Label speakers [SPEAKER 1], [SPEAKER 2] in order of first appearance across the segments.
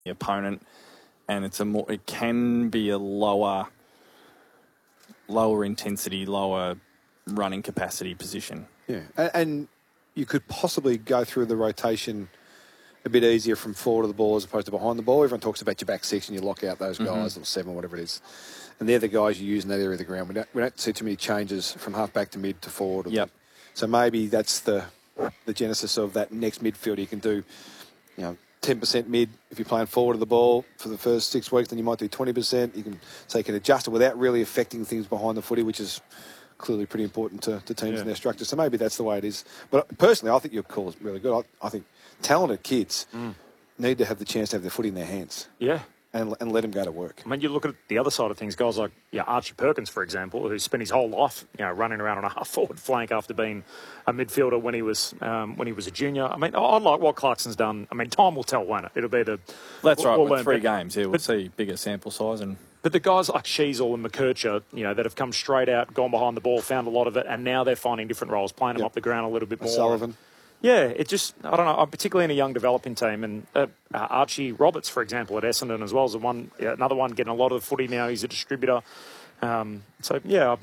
[SPEAKER 1] the opponent, and it can be a lower intensity, lower running capacity position.
[SPEAKER 2] Yeah, and you could possibly go through the rotation a bit easier from forward of the ball as opposed to behind the ball. Everyone talks about your back six and you lock out those guys, or 7 or whatever it is. And they're the guys you use in that area of the ground. We don't see too many changes from half back to mid to forward.
[SPEAKER 1] Yep.
[SPEAKER 2] So maybe that's the genesis of that next midfield. You can do, 10% mid if you're playing forward of the ball for the first 6 weeks. Then you might do 20%. You can adjust it without really affecting things behind the footy, which is clearly pretty important to teams and their structure. So maybe that's the way it is. But personally, I think your call is really good. I think talented kids need to have the chance to have their footy in their hands.
[SPEAKER 3] Yeah.
[SPEAKER 2] And let them go to work.
[SPEAKER 3] I mean, you look at the other side of things, guys like Archie Perkins, for example, who spent his whole life, running around on a half-forward flank after being a midfielder when he was a junior. I mean, I like what Clarkson's done. I mean, time will tell, won't it? It'll be the...
[SPEAKER 1] That's right, with 3 games, we'll see bigger sample size.
[SPEAKER 3] But the guys like Sheasel and McKercher, that have come straight out, gone behind the ball, found a lot of it, and now they're finding different roles, playing them up the ground a little bit more.
[SPEAKER 2] Sullivan.
[SPEAKER 3] Yeah, it just, I don't know, I'm particularly in a young developing team, and Archie Roberts, for example, at Essendon as well, is another one getting a lot of the footy now. He's a distributor. I don't know.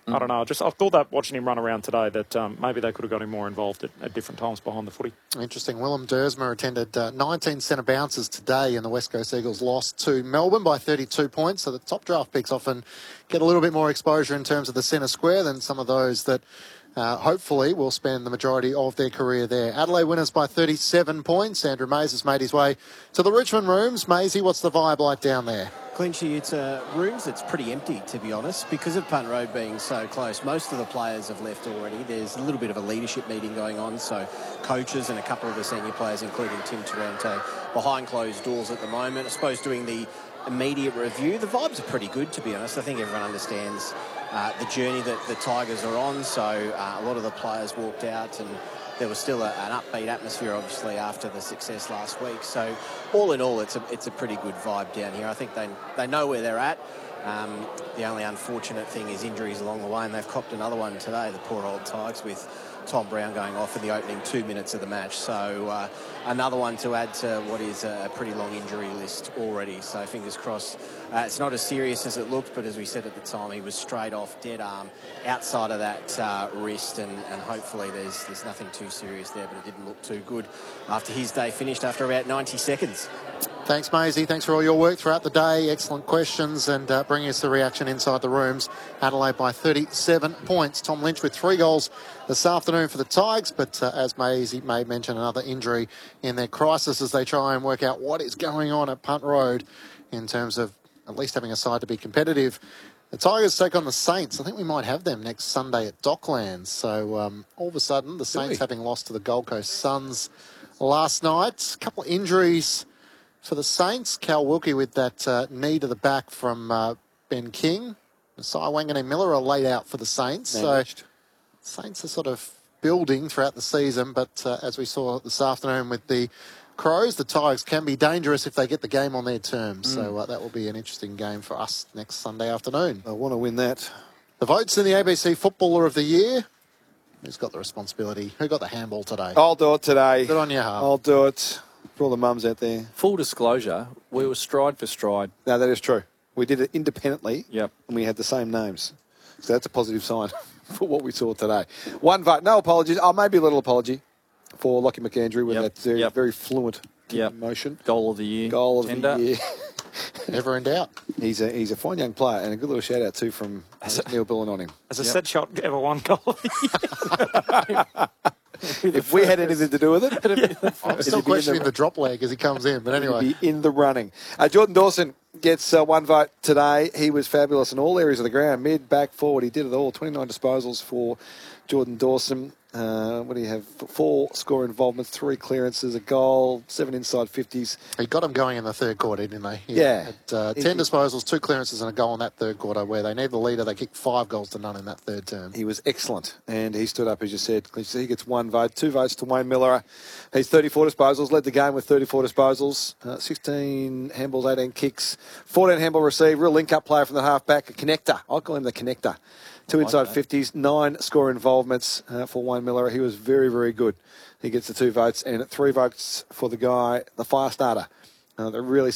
[SPEAKER 3] I thought that watching him run around today that maybe they could have got him more involved at different times behind the footy.
[SPEAKER 4] Interesting. Willem Dersma attended 19 centre bounces today, and the West Coast Eagles lost to Melbourne by 32 points. So the top draft picks often get a little bit more exposure in terms of the centre square than some of those that hopefully will spend the majority of their career there. Adelaide winners by 37 points. Andrew Mays has made his way to the Richmond rooms. Maysy, what's the vibe like down there?
[SPEAKER 5] Clinchy, it's rooms that's pretty empty, to be honest, because of Punt Road being so close. Most of the players have left already. There's a little bit of a leadership meeting going on, so coaches and a couple of the senior players, including Tim Taranto, behind closed doors at the moment. I suppose doing the immediate review. The vibes are pretty good, to be honest. I think everyone understands the journey that the Tigers are on, so a lot of the players walked out, and there was still an upbeat atmosphere, obviously, after the success last week. So all in all, it's a pretty good vibe down here. I think they know where they're at. The only unfortunate thing is injuries along the way, and they've copped another one today, the poor old Tigers, with Tom Brown going off in the opening 2 minutes of the match. So another one to add to what is a pretty long injury list already. So fingers crossed. It's not as serious as it looked, but as we said at the time, he was straight off, dead arm, outside of that wrist, and hopefully there's nothing too serious there, but it didn't look too good after his day finished after about 90 seconds.
[SPEAKER 4] Thanks, Maisie. Thanks for all your work throughout the day. Excellent questions and bringing us the reaction inside the rooms. Adelaide by 37 points. Tom Lynch with 3 goals this afternoon for the Tigers, but as Maisie may mention, another injury in their crisis as they try and work out what is going on at Punt Road in terms of at least having a side to be competitive. The Tigers take on the Saints. I think we might have them next Sunday at Docklands. So all of a sudden, the Saints having lost to the Gold Coast Suns last night. A couple of injuries for the Saints. Cal Wilkie with that knee to the back from Ben King. Messiah Wanganeen Miller are laid out for the Saints.
[SPEAKER 2] Managed.
[SPEAKER 4] So Saints are sort of building throughout the season, but as we saw this afternoon with the Crows, the Tigers can be dangerous if they get the game on their terms. So that will be an interesting game for us next Sunday afternoon.
[SPEAKER 2] I want to win that.
[SPEAKER 4] The votes in the ABC Footballer of the Year. Who's got the responsibility? Who got the handball today?
[SPEAKER 2] I'll do it today.
[SPEAKER 4] Good on you, Harv.
[SPEAKER 2] I'll do it for all the mums out there.
[SPEAKER 1] Full disclosure, we were stride for stride.
[SPEAKER 2] No, that is true. We did it independently.
[SPEAKER 1] Yep.
[SPEAKER 2] And we had the same names. So that's a positive sign for what we saw today. 1 vote. No apologies. Oh, maybe a little apology for Lockie McAndrew with that very fluent motion.
[SPEAKER 1] Goal of the year.
[SPEAKER 2] Goal of
[SPEAKER 1] tender.
[SPEAKER 2] the year.
[SPEAKER 4] Never in doubt.
[SPEAKER 2] He's a fine young player, and a good little shout out too from Neil Billen on him.
[SPEAKER 3] As a set shot ever won goal of the year.
[SPEAKER 2] If we had anything to do with it,
[SPEAKER 4] I'm still questioning the drop leg as he comes in, but anyway.
[SPEAKER 2] He'd be in the running. Jordan Dawson gets 1 vote today. He was fabulous in all areas of the ground, mid, back, forward. He did it all. 29 disposals for Jordan Dawson. What do you have? 4 score involvements, 3 clearances, a goal, 7 inside 50s.
[SPEAKER 4] He got them going in the third quarter, didn't they?
[SPEAKER 2] Yeah.
[SPEAKER 4] Had, 10 disposals, 2 clearances and a goal in that third quarter where they needed the leader. They kicked 5 goals to none in that third term.
[SPEAKER 2] He was excellent, and he stood up, as you said. He gets 1 vote, 2 votes to Wayne Miller. He's 34 disposals, led the game with 34 disposals, 16 handballs, 18 kicks, 14 handball received, real link-up player from the half-back, a connector. I'll call him the connector. 2 inside 50s, 9 score involvements for Wayne Miller. He was very, very good. He gets the 2 votes, and 3 votes for the guy, the fire starter, that really